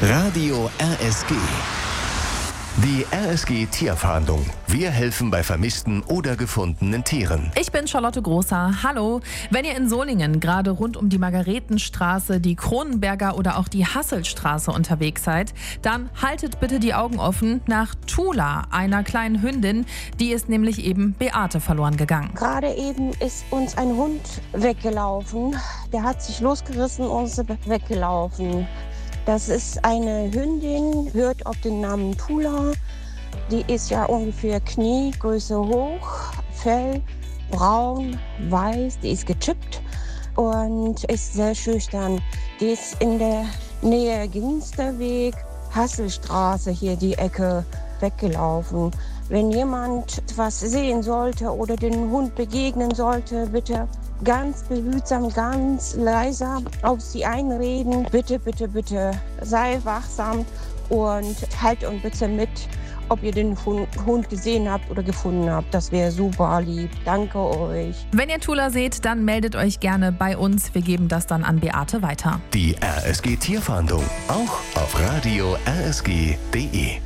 Radio RSG. Die RSG Tierfahndung. Wir helfen bei vermissten oder gefundenen Tieren. Ich bin Charlotte Großer. Hallo. Wenn ihr in Solingen gerade rund um die Margaretenstraße, die Kronenberger oder auch die Hasselstraße unterwegs seid, dann haltet bitte die Augen offen nach Tula, einer kleinen Hündin. Die ist nämlich eben Beate verloren gegangen. Gerade eben ist uns ein Hund weggelaufen. Der hat sich losgerissen und ist weggelaufen. Das ist eine Hündin, hört auf den Namen Tula. Die ist ja ungefähr Kniegröße hoch, Fell braun, weiß, die ist gechippt und ist sehr schüchtern. Die ist in der Nähe Ginsterweg, Hasselstraße, hier die Ecke, weggelaufen. Wenn jemand was sehen sollte oder den Hund begegnen sollte, bitte ganz behutsam, ganz leise auf sie einreden. Bitte, bitte, bitte, sei wachsam und halt uns bitte mit, ob ihr den Hund gesehen habt oder gefunden habt. Das wäre super lieb. Danke euch. Wenn ihr Tula seht, dann meldet euch gerne bei uns. Wir geben das dann an Beate weiter. Die RSG Tierfahndung, auch auf radio rsg.de.